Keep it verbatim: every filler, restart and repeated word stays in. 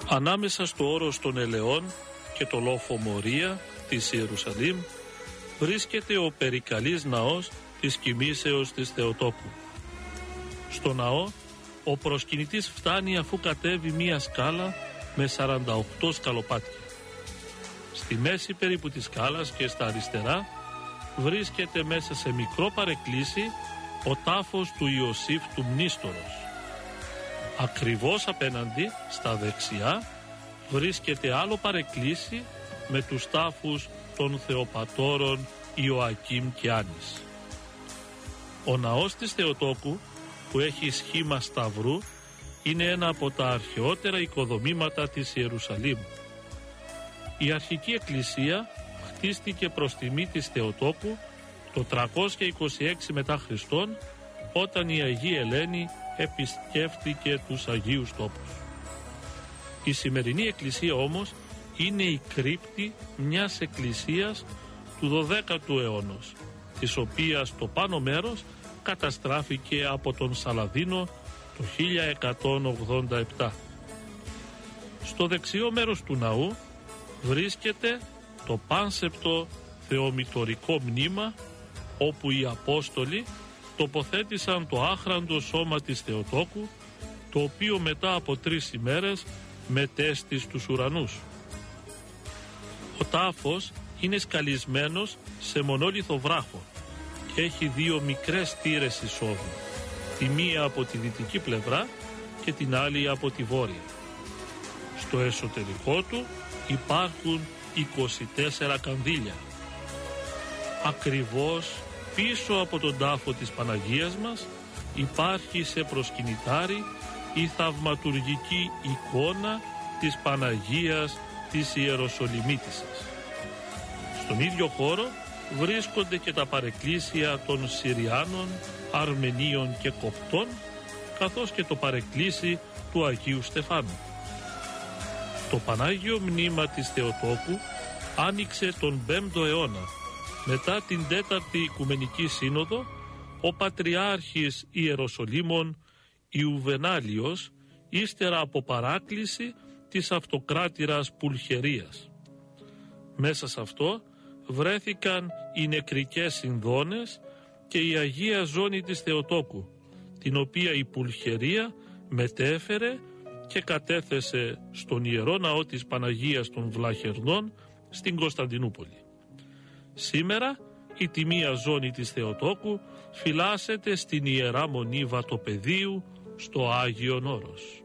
Ανάμεσα στο όρος των Ελαιών και το λόφο Μορία της Ιερουσαλήμ βρίσκεται ο περικαλής ναός της κοιμήσεως της Θεοτόκου. Στο ναό ο προσκυνητής φτάνει αφού κατέβει μία σκάλα με σαράντα οκτώ σκαλοπάτια. Στη μέση περίπου της σκάλας και στα αριστερά βρίσκεται μέσα σε μικρό παρεκκλήσι ο τάφος του Ιωσήφ του Μνήστορος. Ακριβώς απέναντι, στα δεξιά, βρίσκεται άλλο παρεκκλήσι με τους τάφους των Θεοπατώρων Ιωακήμ και Άννης. Ο ναός της Θεοτόκου, που έχει σχήμα σταυρού, είναι ένα από τα αρχαιότερα οικοδομήματα της Ιερουσαλήμ. Η αρχική εκκλησία χτίστηκε προς τιμή της Θεοτόκου το τριακόσια είκοσι έξι μετά Χριστόν, όταν η Αγία Ελένη επισκέφτηκε τους Αγίους Τόπους. Η σημερινή εκκλησία όμως είναι η κρύπτη μιας εκκλησίας του δωδέκατου αιώνα, της οποίας το πάνω μέρος καταστράφηκε από τον Σαλαδίνο το χίλια εκατόν ογδόντα επτά. Στο δεξιό μέρος του ναού βρίσκεται το πάνσεπτο θεομητορικό μνήμα, όπου οι Απόστολοι τοποθέτησαν το άχραντο σώμα της Θεοτόκου, το οποίο μετά από τρεις ημέρες μετέστη στους ουρανούς. Ο τάφος είναι σκαλισμένος σε μονόλιθο βράχο και έχει δύο μικρές θύρες εισόδου, τη μία από τη δυτική πλευρά και την άλλη από τη βόρεια. Στο εσωτερικό του υπάρχουν είκοσι τέσσερα κανδύλια. Ακριβώς πίσω από τον τάφο της Παναγίας μας υπάρχει σε προσκυνητάρι η θαυματουργική εικόνα της Παναγίας της Ιεροσολυμίτισσας. Στον ίδιο χώρο βρίσκονται και τα παρεκκλήσια των Συριάνων, Αρμενίων και Κοπτών, καθώς και το παρεκκλήσι του Αγίου Στεφάνου. Το Πανάγιο Μνήμα της Θεοτόκου άνοιξε τον πέμπτο αιώνα. Μετά την τέταρτη Οικουμενική Σύνοδο, ο Πατριάρχης Ιεροσολύμων Ιουβενάλιος, ύστερα από παράκληση της αυτοκράτηρας Πουλχερίας. Μέσα σε αυτό βρέθηκαν οι νεκρικές συνδώνες και η Αγία Ζώνη της Θεοτόκου, την οποία η Πουλχερία μετέφερε και κατέθεσε στον Ιερό Ναό της Παναγίας των Βλαχερνών στην Κωνσταντινούπολη. Σήμερα η τιμία ζώνη της Θεοτόκου φυλάσσεται στην Ιερά Μονή Βατοπεδίου στο Άγιον Όρος.